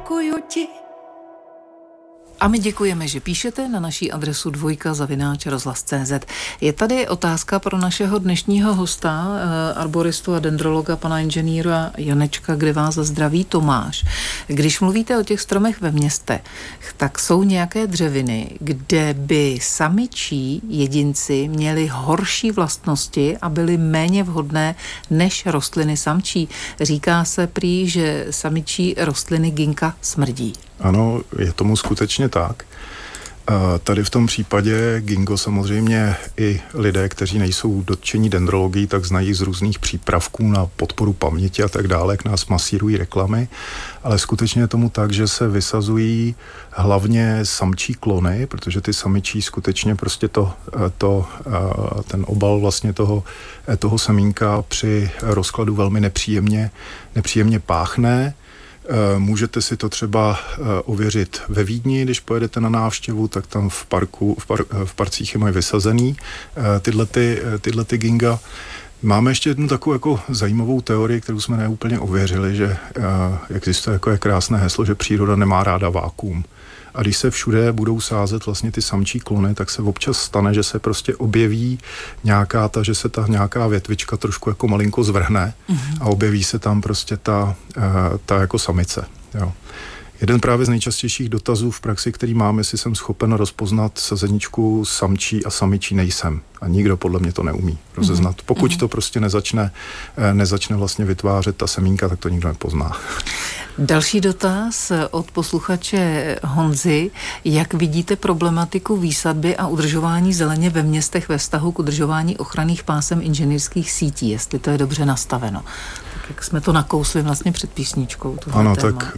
děkuju ti. A my děkujeme, že píšete na naší adresu dvojka@rozhlas.cz. Je tady otázka pro našeho dnešního hosta, arboristu a dendrologa, pana inženýra Janečka, kde vás zdraví Tomáš. Když mluvíte o těch stromech ve městech, tak jsou nějaké dřeviny, kde by samičí jedinci měli horší vlastnosti a byly méně vhodné než rostliny samčí. Říká se prý, že samičí rostliny ginkga smrdí. Ano, je tomu skutečně tak. Tady v tom případě ginkgo samozřejmě i lidé, kteří nejsou dotčení dendrologií, tak znají z různých přípravků na podporu paměti a tak dále, jak nás masírují reklamy, ale skutečně je tomu tak, že se vysazují hlavně samčí klony, protože ty samičí skutečně prostě ten obal vlastně toho semínka při rozkladu velmi nepříjemně páchne. Můžete si to třeba ověřit ve Vídni, když pojedete na návštěvu, tak tam v parcích je mají vysazený tyhle ginkga. Máme ještě jednu takovou jako zajímavou teorii, kterou jsme neúplně ověřili, že existuje jako je krásné heslo, že příroda nemá ráda vákuum. A když se všude budou sázet vlastně ty samčí klony, tak se občas stane, že se prostě objeví že se ta nějaká větvička trošku jako malinko zvrhne a objeví se tam prostě ta jako samice. Jo. Jeden právě z nejčastějších dotazů v praxi, který mám, jestli jsem schopen rozpoznat sazeničku samčí a samičí, nejsem. A nikdo podle mě to neumí rozeznat. Pokud to prostě nezačne vlastně vytvářet ta semínka, tak to nikdo nepozná. Další dotaz od posluchače Honzy. Jak vidíte problematiku výsadby a udržování zeleně ve městech ve vztahu k udržování ochranných pásem inženýrských sítí? Jestli to je dobře nastaveno. Tak jak jsme to nakousli vlastně před písničkou. Ano, téma. Tak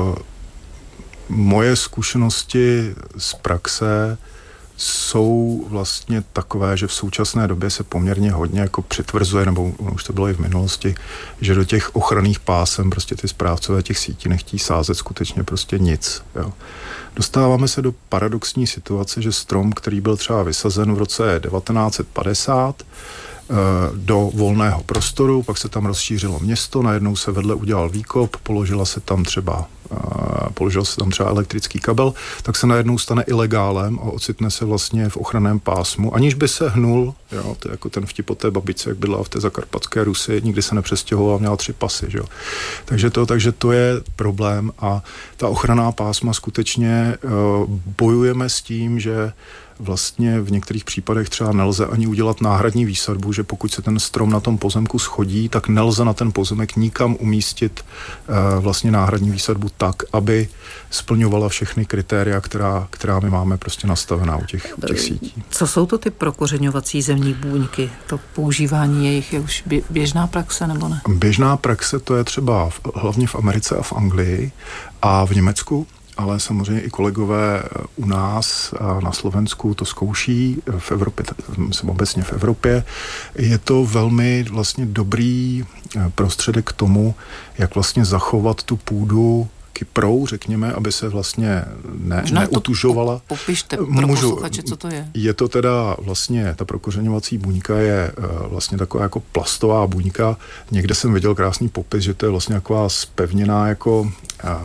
moje zkušenosti z praxe jsou vlastně takové, že v současné době se poměrně hodně jako přitvrzuje, nebo už to bylo i v minulosti, že do těch ochranných pásem prostě ty správcové těch sítí nechtí sázet skutečně prostě nic. Jo. Dostáváme se do paradoxní situace, že strom, který byl třeba vysazen v roce 1950 do volného prostoru, pak se tam rozšířilo město, najednou se vedle udělal výkop, položil se tam třeba elektrický kabel, tak se najednou stane ilegálem a ocitne se vlastně v ochranném pásmu, aniž by se hnul, jo, to je jako ten vtip o té babičce, jak bydlela v té zakarpatské Rusi, nikdy se nepřestěhovala, měla 3 pasy, jo. Takže to je problém a ta ochranná pásma skutečně bojujeme s tím, že vlastně v některých případech třeba nelze ani udělat náhradní výsadbu, že pokud se ten strom na tom pozemku schodí, tak nelze na ten pozemek nikam umístit vlastně náhradní výsadbu tak, aby splňovala všechny kritéria, která my máme prostě nastavená u těch sítí. Co jsou to ty prokořeňovací zemní buňky? To používání jejich je už běžná praxe nebo ne? Běžná praxe to je třeba hlavně v Americe a v Anglii a v Německu, ale samozřejmě i kolegové u nás na Slovensku to zkouší, v Evropě, obecně v Evropě. Je to velmi vlastně dobrý prostředek k tomu, jak vlastně zachovat tu půdu kyprou, řekněme, aby se vlastně neutužovala. Popište pro posluchače, co to je. Je to teda vlastně, ta prokořeňovací buňka je vlastně taková jako plastová buňka. Někde jsem viděl krásný popis, že to je vlastně taková zpevněná jako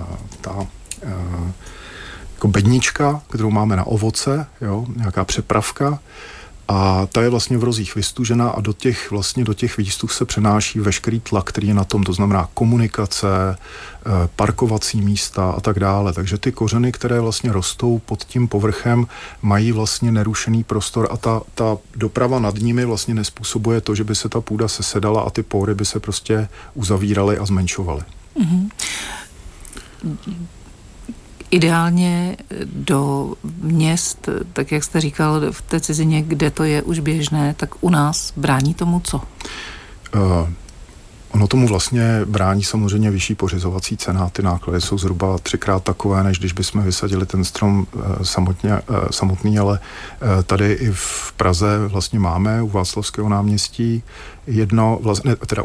jako bednička, kterou máme na ovoce, jo, nějaká přepravka a ta je vlastně v rozích vystužená a do těch výstup se přenáší veškerý tlak, který je na tom, to znamená komunikace, parkovací místa a tak dále. Takže ty kořeny, které vlastně rostou pod tím povrchem, mají vlastně nerušený prostor a ta doprava nad nimi vlastně nespůsobuje to, že by se ta půda sesedala a ty pory by se prostě uzavíraly a zmenšovaly. Mm-hmm. Ideálně do měst, tak jak jste říkal, v té cizině, kde to je už běžné, tak u nás brání tomu co? Ono tomu vlastně brání samozřejmě vyšší pořizovací cena. Ty náklady jsou zhruba 3x takové, než když bychom vysadili ten strom samotný, ale tady i v Praze vlastně máme u Václavského náměstí